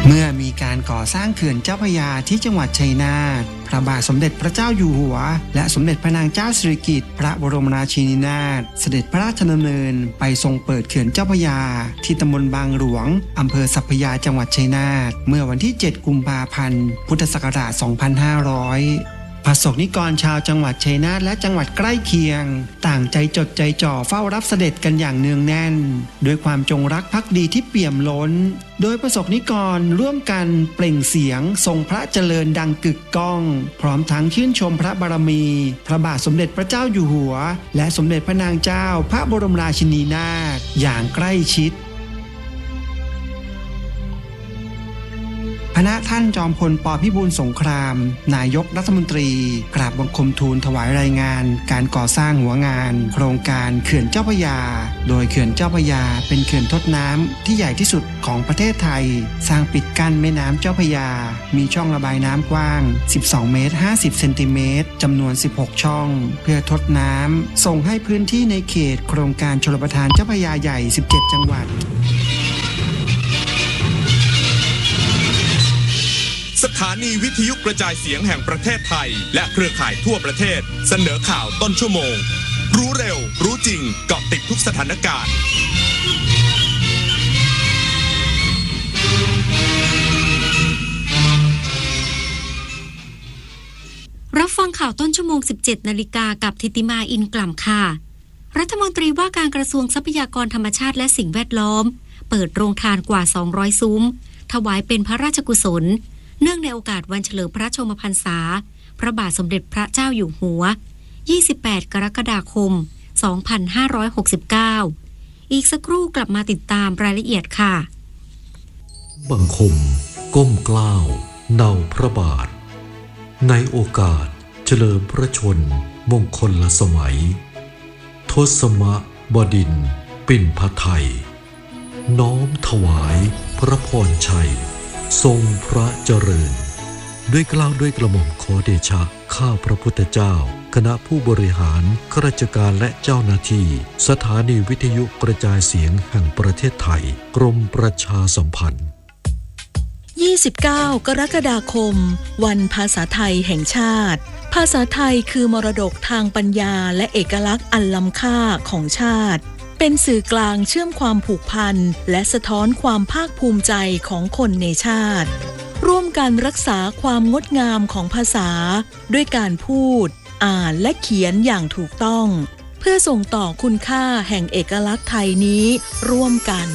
เมื่อมีการก่อสร้างเขื่อนเจ้าพระยาที่จังหวัดชัยนาทพระบาทสมเด็จพระเจ้าอยู่หัวและสมเด็จพระนางเจ้าสิริกิติ์พระบรมราชินีนาถเสด็จพระราชดำเนินไปทรงเปิดเขื่อนเจ้าพระยาที่ตำบลบางหลวงอำเภอสัพพยาจังหวัดชัยนาทเมื่อวันที่ 7 กุมภาพันธ์ พุทธศักราช 2500ประสบนิกรชาวจังหวัดชัยนาทและจังหวัดใกล้เคียงต่างใจจดใจจ่อเฝ้ารับเสด็จกันอย่างเนืองแน่นด้วยความจงรักภักดีที่เปี่ยมล้นโดยประสบนิกรร่วมกันเปล่งเสียงทรงพระเจริญดังกึกก้องพร้อมทั้งชื่นชมพระบารมีพระบาทสมเด็จพระเจ้าอยู่หัวและสมเด็จพระนางเจ้าพระบรมราชินีนาถอย่างใกล้ชิดพระท่านจอมพล ป.พิบูลสงครามนายกรัฐมนตรีกราบบังคมทูลถวายรายงานการก่อสร้างหัวงานโครงการเขื่อนเจ้าพระยาโดยเขื่อนเจ้าพระยาเป็นเขื่อนทดน้ำที่ใหญ่ที่สุดของประเทศไทยสร้างปิดกั้นแม่น้ำเจ้าพระยามีช่องระบายน้ำกว้าง12 เมตร 50 เซนติเมตรจำนวน16ช่องเพื่อทดน้ำส่งให้พื้นที่ในเขตโครงการชลประทานเจ้าพระยาใหญ่17จังหวัดสถานีวิทยุกระจายเสียงแห่งประเทศไทยและเครือข่ายทั่วประเทศเสนอข่าวต้นชั่วโมงรู้เร็วรู้จริงเกาะติดทุกสถานการณ์รับฟังข่าวต้นชั่วโมง 17 นาฬิกากับธิติมาอินกล่ำค่ะรัฐมนตรีว่าการกระทรวงทรัพยากรธรรมชาติและสิ่งแวดล้อมเปิดโรงทานกว่า200ซุ้มถวายเป็นพระราชกุศลเนื่องในโอกาสวันเฉลิมพระชนมพรรษาพระบาทสมเด็จพระเจ้าอยู่หัว28 กรกฎาคม 2569อีกสักครู่กลับมาติดตามรายละเอียดค่ะบังคมก้มเกล้าเนาพระบาทในโอกาสเฉลิมพระชนมงคลสมัยทศมบดินทร์ปิ่นพไทยน้อมถวายพระพรชัยทรงพระเจริญด้วยเกล้าด้วยกระหม่อมขอเดชะข้าพระพุทธเจ้าคณะผู้บริหารข้าราชการและเจ้าหน้าที่สถานีวิทยุกระจายเสียงแห่งประเทศไทยกรมประชาสัมพันธ์ 29 กรกฎาคมวันภาษาไทยแห่งชาติภาษาไทยคือมรดกทางปัญญาและเอกลักษณ์อันล้ำค่าของชาติเป็นสื่อกลางเชื่อมความผูกพันและสะท้อนความภาคภูมิใจของคนในชาติร่วมกันรักษาความงดงามของภาษาด้วยการพูดอ่านและเขียนอย่างถูกต้องเพื่อส่งต่อคุณค่าแห่งเอกลักษณ์ไทยนี้ร่วมกัน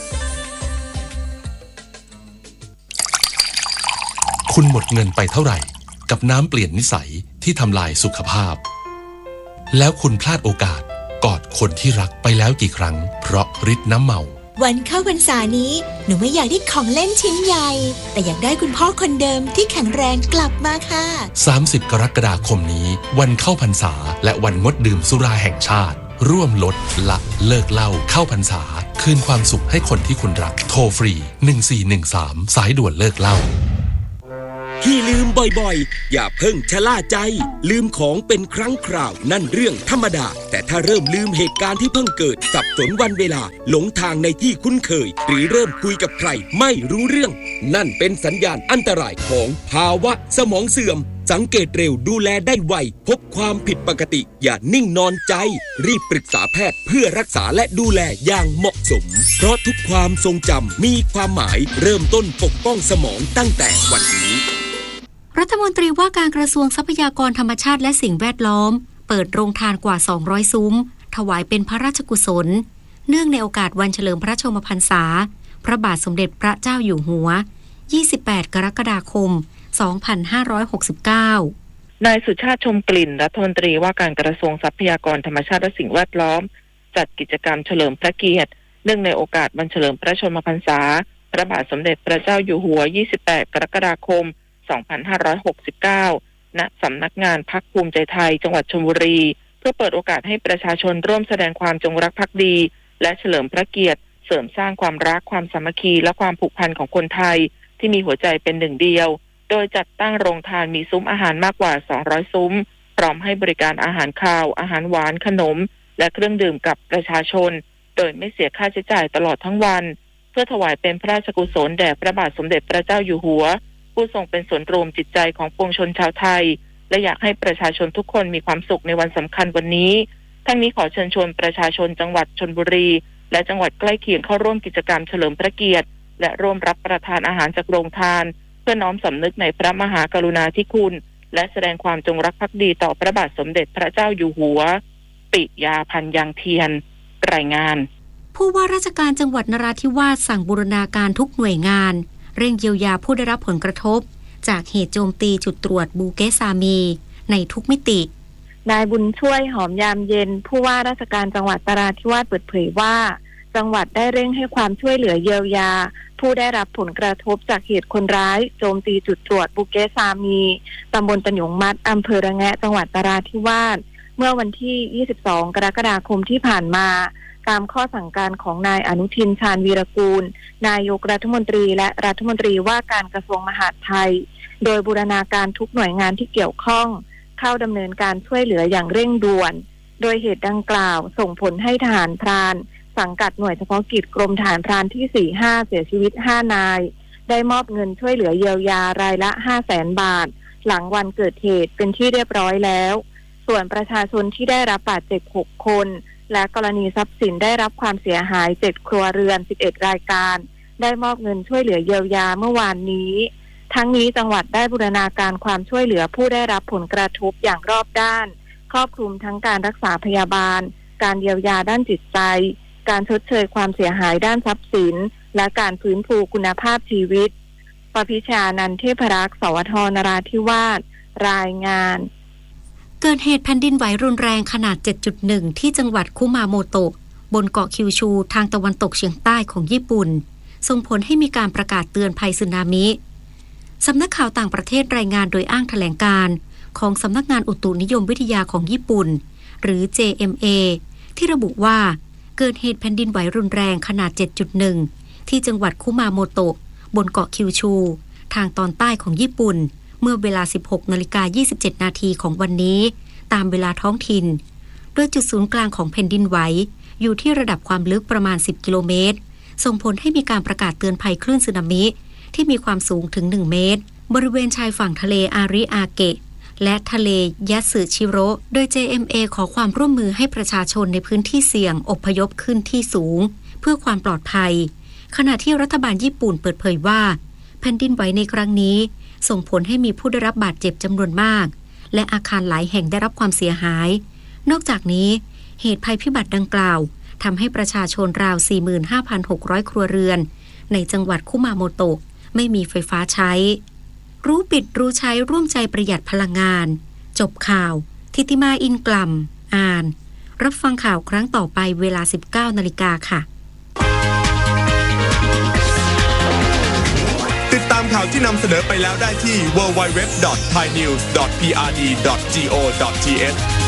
คุณหมดเงินไปเท่าไหร่กับน้ำเปลี่ยนนิสัยที่ทำลายสุขภาพแล้วคุณพลาดโอกาสกอดคนที่รักไปแล้วกี่ครั้งเพราะฤทธิ์น้ำเมาวันเข้าพรรษานี้หนูไม่อยากได้ของเล่นชิ้นใหญ่แต่อยากได้คุณพ่อคนเดิมที่แข็งแรงกลับมาค่ะ 30 กรกฎาคมนี้วันเข้าพรรษาและวันงดดื่มสุราแห่งชาติร่วมลดละเลิกเหล้าเข้าพรรษาคืนความสุขให้คนที่คุณรักโทรฟรี1413สายด่วนเลิกเหล้าที่ลืมบ่อยๆอย่าเพิ่งชะล่าใจลืมของเป็นครั้งคราวนั่นเรื่องธรรมดาแต่ถ้าเริ่มลืมเหตุการณ์ที่เพิ่งเกิดสับสนวันเวลาหลงทางในที่คุ้นเคยหรือเริ่มคุยกับใครไม่รู้เรื่องนั่นเป็นสัญญาณอันตรายของภาวะสมองเสื่อมสังเกตเร็วดูแลได้ไวพบความผิดปกติอย่านิ่งนอนใจรีบปรึกษาแพทย์เพื่อรักษาและดูแลอย่างเหมาะสมเพราะทุกความทรงจำมีความหมายเริ่มต้นปกป้องสมองตั้งแต่วันนี้รัฐมนตรีว่าการกระทรวงทรัพยากรธรรมชาติและสิ่งแวดล้อมเปิดโรงทานกว่า200ซุ้มถวายเป็นพระราชกุศลเนื่องในโอกาสวันเฉลิมพระชนมพรรษาพระบาทสมเด็จพระเจ้าอยู่หัว28 กรกฎาคม 2569 นายสุชาติชมกลิ่นรัฐมนตรีว่าการกระทรวงทรัพยากรธรรมชาติและสิ่งแวดล้อมจัดกิจกรรมเฉลิมพระเกียรติเนื่องในโอกาสวันเฉลิมพระชนมพรรษาพระบาทสมเด็จพระเจ้าอยู่หัว28 กรกฎาคม2569 ณ สำนักงานพรรคภูมิใจไทยจังหวัดชลบุรีเพื่อเปิดโอกาสให้ประชาชนร่วมแสดงความจงรักภักดีและเฉลิมพระเกียรติเสริมสร้างความรักความสามัคคีและความผูกพันของคนไทยที่มีหัวใจเป็นหนึ่งเดียวโดยจัดตั้งโรงทานมีซุ้มอาหารมากกว่า200ซุ้มพร้อมให้บริการอาหารคาวอาหารหวานขนมและเครื่องดื่มกับประชาชนโดยไม่เสียค่าใช้จ่ายตลอดทั้งวันเพื่อถวายเป็นพระราชกุศลแด่พระบาทสมเด็จพระเจ้าอยู่หัวผู้ทรงเป็นศูนย์รวมจิตใจของปวงชนชาวไทยและอยากให้ประชาชนทุกคนมีความสุขในวันสำคัญวันนี้ทั้งนี้ขอเชิญชวนประชาชนจังหวัดชลบุรีและจังหวัดใกล้เคียงเข้าร่วมกิจกรรมเฉลิมพระเกียรติและร่วมรับประทานอาหารจากโรงทานเพื่อน้อมสำนึกในพระมหากรุณาธิคุณและแสดงความจงรักภักดีต่อพระบาทสมเด็จพระเจ้าอยู่หัวปิยาพันธ์ยังเทียนรายงานผู้ว่าราชการจังหวัดนราธิวาสสั่งบูรณาการทุกหน่วยงานเร่งเยียวยาผู้ได้รับผลกระทบจากเหตุโจมตีจุดตรวจบูเกซามีในทุกมิตินายบุญช่วยหอมยามเย็นผู้ว่าราชการจังหวัดนราธิวาสเปิดเผยว่าจังหวัดได้เร่งให้ความช่วยเหลือเยียวยาผู้ได้รับผลกระทบจากเหตุคนร้ายโจมตีจุดตรวจบูเกซามีตำบลตะหยงมัดอำเภอระแงะจังหวัดนราธิวาสเมื่อวันที่ 22 กรกฎาคมที่ผ่านมาตามข้อสั่งการของนายอนุทินชาญวีรกูลนายกรัฐมนตรีและรัฐมนตรีว่าการกระทรวงมหาดไทยโดยบูรณาการทุกหน่วยงานที่เกี่ยวข้องเข้าดำเนินการช่วยเหลืออย่างเร่งด่วนโดยเหตุดังกล่าวส่งผลให้ทหารพรานสังกัดหน่วยเฉพาะกิจกรมทหารพรานที่ 45 เสียชีวิต 5 นายได้มอบเงินช่วยเหลือเยียวยารายละ 500,000 บาทหลังวันเกิดเหตุเป็นที่เรียบร้อยแล้วส่วนประชาชนที่ได้รับบาดเจ็บ 6 คนและกรณีทรัพย์สินได้รับความเสียหาย 7 ครัวเรือน 11 รายการได้มอบเงินช่วยเหลือเยียวยาเมื่อวานนี้ทั้งนี้จังหวัดได้บูรณาการความช่วยเหลือผู้ได้รับผลกระทบอย่างรอบด้านครอบคลุมทั้งการรักษาพยาบาลการเยียวยาด้านจิตใจการชดเชยความเสียหายด้านทรัพย์สินและการฟื้นฟูคุณภาพชีวิตปพิชานันท์เทพรักษ์สวทนราธิวาสรายงานเกิดเหตุแผ่นดินไหวรุนแรงขนาด 7.1 ที่จังหวัดคุมาโมโตะบนเกาะคิวชูทางตะวันตกเฉียงใต้ของญี่ปุ่นส่งผลให้มีการประกาศเตือนภัยสึนามิสำนักข่าวต่างประเทศรายงานโดยอ้างแถลงการณ์ของสำนักงานอุตุนิยมวิทยาของญี่ปุ่นหรือ JMA ที่ระบุว่าเกิดเหตุแผ่นดินไหวรุนแรงขนาด 7.1 ที่จังหวัดคุมาโมโตะบนเกาะคิวชูทางตอนใต้ของญี่ปุ่นเมื่อเวลา 16:27 นาทีของวันนี้ตามเวลาท้องถิ่นโดยจุดศูนย์กลางของแผ่นดินไหวอยู่ที่ระดับความลึกประมาณ 10 กิโลเมตรส่งผลให้มีการประกาศเตือนภัยคลื่นสึนามิที่มีความสูงถึง 1 เมตรบริเวณชายฝั่งทะเลอาริอาเกะและทะเลยาสึชิโร่โดย JMA ขอความร่วมมือให้ประชาชนในพื้นที่เสี่ยงอพยพขึ้นที่สูงเพื่อความปลอดภัยขณะที่รัฐบาลญี่ปุ่นเปิดเผยว่าแผ่นดินไหวในครั้งนี้ส่งผลให้มีผู้ได้รับบาดเจ็บจำนวนมากและอาคารหลายแห่งได้รับความเสียหายนอกจากนี้เหตุภัยพิบัติดังกล่าวทำให้ประชาชนราว 45,600 ครัวเรือนในจังหวัดคุมาโมโตะไม่มีไฟฟ้าใช้รู้ปิดรู้ใช้ร่วมใจประหยัดพลังงานจบข่าวทิติมาอินกล่ำอ่านรับฟังข่าวครั้งต่อไปเวลา 19 นาฬิกาค่ะติดตามข่าวที่นำเสนอไปแล้วได้ที่ www.thainews.prd.go.th